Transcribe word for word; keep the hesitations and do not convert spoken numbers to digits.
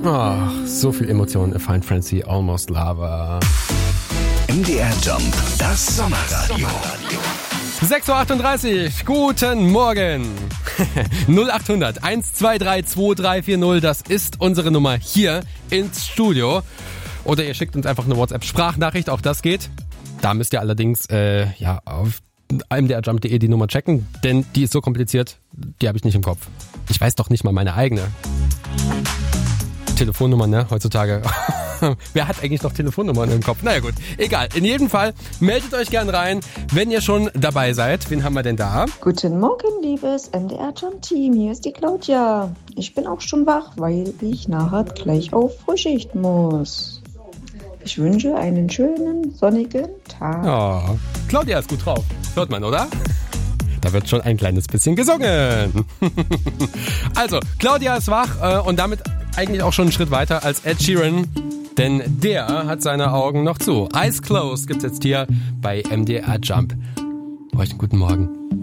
Ach, so viel Emotionen. A Fine Frenzy, Almost Lava. M D R Jump, das Sommerradio. sechs Uhr achtunddreißig, guten Morgen. null acht hundert, eins zwei drei, zwei drei vier null, das ist unsere Nummer hier ins Studio. Oder ihr schickt uns einfach eine WhatsApp-Sprachnachricht, auch das geht. Da müsst ihr allerdings äh, ja, auf m d r jump punkt d e die Nummer checken, denn die ist so kompliziert, die habe ich nicht im Kopf. Ich weiß doch nicht mal meine eigene Telefonnummer, ne, heutzutage. Wer hat eigentlich noch Telefonnummern im Kopf? Naja gut, egal. In jedem Fall, meldet euch gern rein, wenn ihr schon dabei seid. Wen haben wir denn da? Guten Morgen, liebes M D R Jump Team. Hier ist die Claudia. Ich bin auch schon wach, weil ich nachher gleich auf Frühschicht muss. Ich wünsche einen schönen, sonnigen Tag. Oh, Claudia ist gut drauf. Hört man, oder? Da wird schon ein kleines bisschen gesungen. Also, Claudia ist wach äh, und damit eigentlich auch schon einen Schritt weiter als Ed Sheeran. Denn der hat seine Augen noch zu. Eyes Closed gibt's jetzt hier bei M D R Jump. Euch einen guten Morgen.